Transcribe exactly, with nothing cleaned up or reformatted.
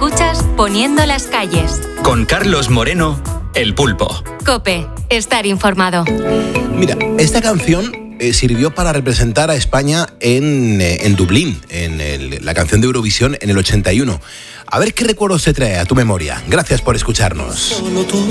Escuchas Poniendo las calles. Con Carlos Moreno, El Pulpo. COPE, estar informado. Mira, esta canción eh, sirvió para representar a España en, eh, en Dublín, en el, la canción de Eurovisión en el ochenta y uno. A ver qué recuerdos te trae a tu memoria. Gracias por escucharnos. Solo tú.